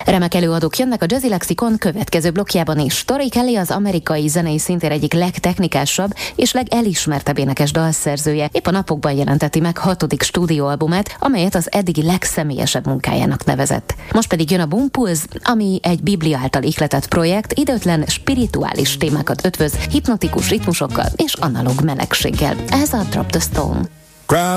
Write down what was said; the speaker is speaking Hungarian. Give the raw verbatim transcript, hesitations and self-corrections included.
Remek előadók jönnek a Jazzy Lexikon következő blokkjában is. Tori Kelly az amerikai zenei szintér egyik legtechnikásabb és legelismertebb énekes dalszerzője. Épp a napokban jelenteti meg hatodik stúdióalbumát, amelyet az eddigi legszemélyesebb munkájának nevezett. Most pedig jön a Boom Pulse, ami egy Biblia által ihletett projekt, időtlen spirituális témákat ötvöz, hipnotikus ritmusokkal és analóg melegséggel. Ez a Drop the Stone.